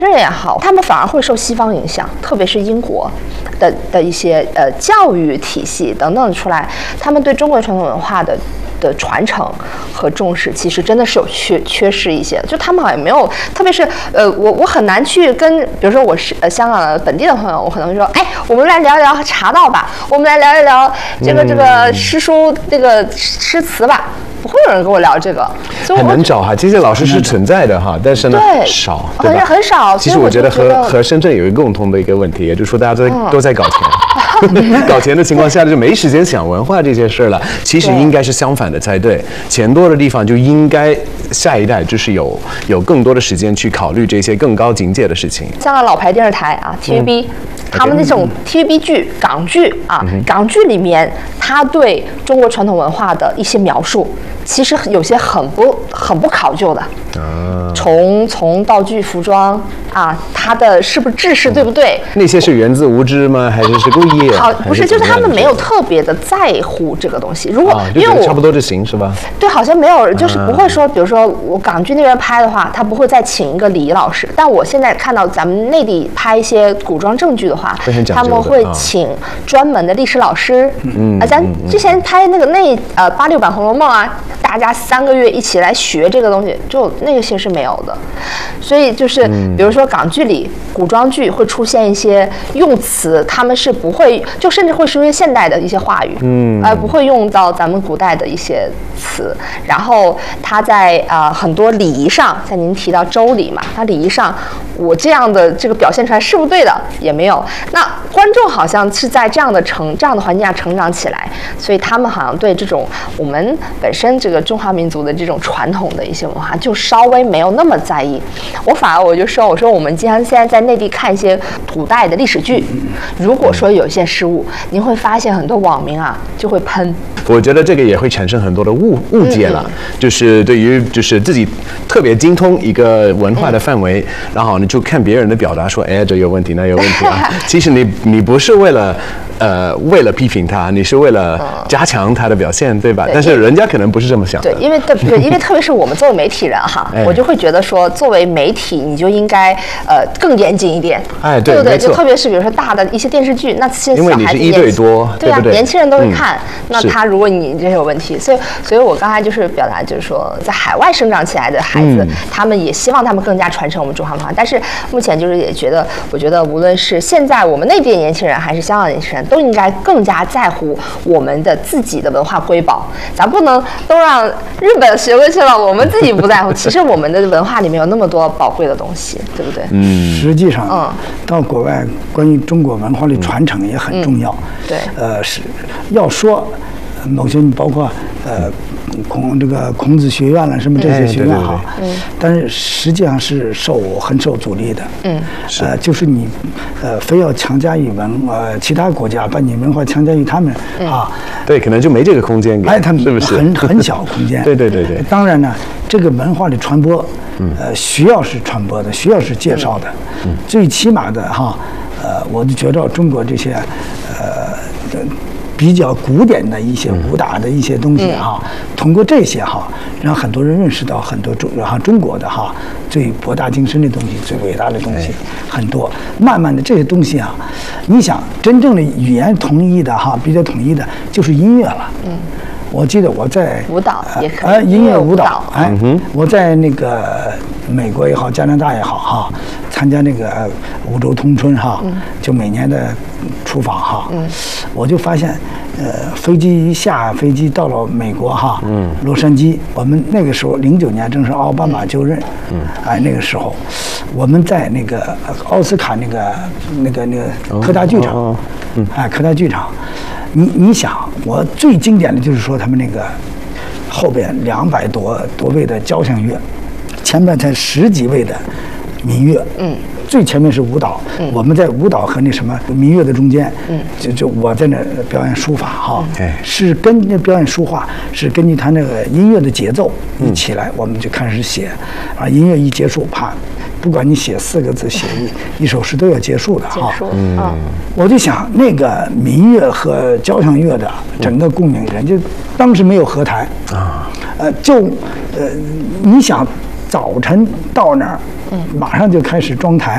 人也好，他们反而会受西方影响，特别是英国的一些教育体系等等出来，他们对中国传统文化的传承和重视，其实真的是有缺失一些。就他们好像没有，特别是我很难去跟，比如说我是香港的本地的朋友，我可能会说，哎，我们来聊一聊茶道吧，我们来聊一聊这个诗书这个诗词吧。不会有人跟我聊这个， 很难找哈，这些老师是存在的哈，但是呢少，对吧？ 很少。 其实我觉得和深圳有一个共同的一个问题，也就是说大家都在搞钱，搞钱的情况下就没时间想文化这些事了。其实应该是相反的才对，钱多的地方就应该下一代就是有更多的时间去考虑这些更高境界的事情。 香港老牌电视台啊 ，TVB。他们那种 TVB 剧、港剧啊，港剧里面，他对中国传统文化的一些描述，其实有些很不考究的。从道具、服装啊，它的是不是制式对不对？ 那些是源自无知吗？还是故意？ 好，不是，就是他们没有特别的在乎这个东西。如果因为我差不多就行是吧？ 对，好像没有，就是不会说，比如说我港剧那边拍的话，他不会再请一个礼仪老师。但我现在看到咱们内地拍一些古装正剧的话，他们会请专门的历史老师。咱之前拍那86版《红楼梦》啊，大家3个月一起来学这个东西，就那个些是没有的。所以就是比如说港剧里古装剧会出现一些用词，他们是不会，就甚至会说一些现代的一些话语，不会用到咱们古代的一些词。然后他在很多礼仪上，像您提到周礼嘛，他礼仪上我这样的这个表现出来是不是对的也没有。那观众好像是在这样的环境下成长起来，所以他们好像对这种我们本身这个中华民族的这种传统的一些文化就稍微没有那么在意。我就说我们现在在内地看一些古代的历史剧，如果说有一些失误，您会发现很多网民啊就会喷。 我觉得这个也会产生很多的误解了，就是对于就是自己特别精通一个文化的范围，然后你就看别人的表达说，哎，这有问题，那有问题啊。其实你不是为了批评他，你是为了加强他的表现，对吧？但是人家可能不是这么想的。 对，因为特别是我们作为媒体人哈，我就会觉得说，作为媒体你就应该更严谨一点，对不对？就特别是比如说大的一些电视剧，那些小孩子因为你是1对多， 对啊，年轻人都会看，那他如果你这有问题，所以我刚才就是表达就是说，在海外生长起来的孩子，他们也希望他们更加传承我们中华文化，但是目前就是也觉得，我觉得无论是现在我们内地的年轻人还是香港的年轻人，都应该更加在乎我们的自己的文化瑰宝，咱不能都让日本学过去了，我们自己不在乎。其实我们的文化里面有那么多宝贵的东西，对不对？ 实际上，到国外关于中国文化的传承也很重要。 对， 是要说某些包括孔子学院了什么这些学院哈，但是实际上是很受阻力的。就是你非要强加于其他国家，把你文化强加于他们啊， 对，可能就没这个空间给， 他们是不是很小空间？ 对。 当然呢，这个文化的传播，需要是传播的，需要是介绍的，最起码的哈，我就觉着中国这些比较古典的一些武打的一些东西哈，通过这些哈，让很多人认识到很多中国的哈最博大精深的东西、最伟大的东西很多。慢慢的这些东西啊，你想真正的语言统一的哈，比较统一的就是音乐了。我记得我在舞蹈也可以， 音乐舞蹈，我在那个美国也好，加拿大也好哈，参加那个五洲通春哈，就每年的出访哈，我就发现，下飞机到了美国哈，洛杉矶，我们那个时候09年正是奥巴马就任，那个时候，我们在那个奥斯卡那个科大剧场，科大剧场。你想，我最经典的就是说他们那个后边200多位的交响乐，前面才10几位的民乐，最前面是舞蹈，我们在舞蹈和那什么民乐的中间，就我在那表演书法哈，是跟那表演书画是根据他那个音乐的节奏一起来，我们就开始写，音乐一结束，啪。不管你写4个字，写一首诗都要结束的哈。我就想那个民乐和交响乐的整个共鸣，人家当时没有合台你想早晨到那儿，马上就开始装台。